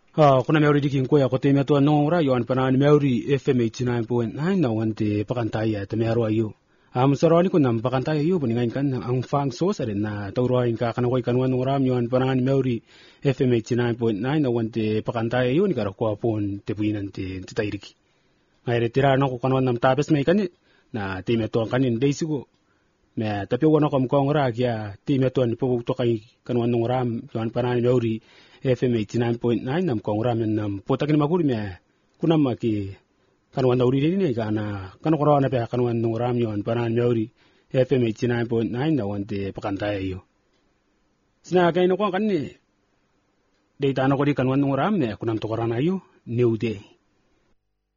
Kuna meuri dikin ko ya ko te meto nora yon panan meuri FM 89.9 na wante pakantaya te mero ayu. Saroni ko nam pakantaya yu buningan kan ang fang so sa na tawroin ka kanaway kanwan ngoram yon panan meuri FM 89.9 na wante pakantaya yu ni karo ko pon te buinan te tairiki. Ngai retira no ko kanwan nam tapes mai kan na te meto kanin dei sigo. Me tapi wono kom ko ngora kya te meto ni po to kai kanwan ngoram yon panan meuri FM 89.9 nam kong ramen nam potakin maguri me kunam maki kanwan dauri ni kana kanokoro na pe kanwan nung ram yon panan meuri FM 89.9 na wante pakantaya yo sina kay no kan ni data no ko di kanwan nung ram me kunam to korana yo new day